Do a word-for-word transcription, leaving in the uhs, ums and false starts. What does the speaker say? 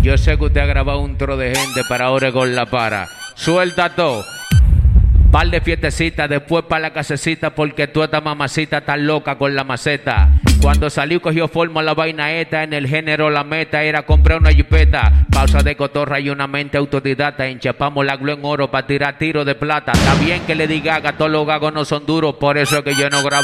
Yo sé que usted ha grabado un tro de gente para Oregon La Para. Suelta todo. Par de fiestecitas, después para la casecita, porque tú esta mamacita está loca con la maceta. Cuando salió cogió forma la vaina esta, en el género la meta era comprar una jipeta. Pausa de cotorra y una mente autodidacta, enchapamos la glo en oro para tirar tiro de plata. Está bien que le diga que todos los gagos no son duros, por eso es que yo no grabo.